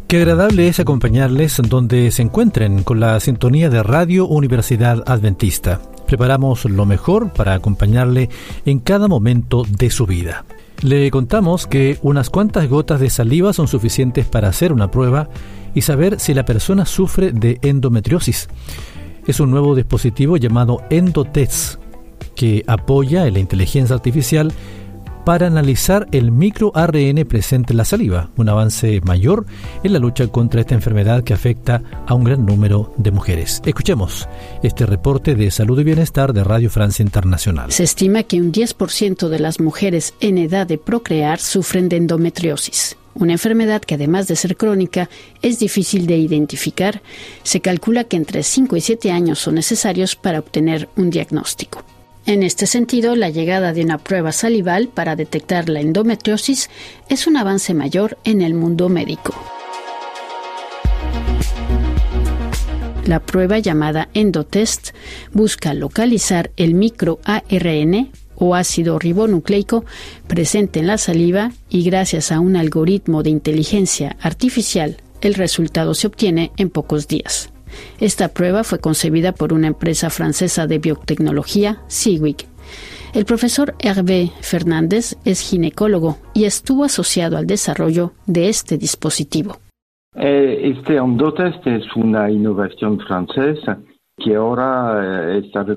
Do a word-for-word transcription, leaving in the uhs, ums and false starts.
Qué agradable es acompañarles donde se encuentren con la sintonía de Radio Universidad Adventista. Preparamos lo mejor para acompañarle en cada momento de su vida. Le contamos que unas cuantas gotas de saliva son suficientes para hacer una prueba y saber si la persona sufre de endometriosis. Es un nuevo dispositivo llamado EndoTest que apoya en la inteligencia artificial para analizar el micro A R N presente en la saliva, un avance mayor en la lucha contra esta enfermedad que afecta a un gran número de mujeres. Escuchemos este reporte de Salud y Bienestar de Radio Francia Internacional. Se estima que un diez por ciento de las mujeres en edad de procrear sufren de endometriosis, una enfermedad que además de ser crónica es difícil de identificar. Se calcula que entre cinco y siete años son necesarios para obtener un diagnóstico. En este sentido, la llegada de una prueba salival para detectar la endometriosis es un avance mayor en el mundo médico. La prueba llamada EndoTest busca localizar el micro A R N o ácido ribonucleico presente en la saliva y gracias a un algoritmo de inteligencia artificial, el resultado se obtiene en pocos días. Esta prueba fue concebida por una empresa francesa de biotecnología, Siwick. El profesor Hervé Fernández es ginecólogo y estuvo asociado al desarrollo de este dispositivo. Este EndoTest es una innovación francesa que ahora está